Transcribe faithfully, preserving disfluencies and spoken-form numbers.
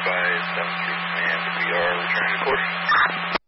advise seven three command, we are returning to course.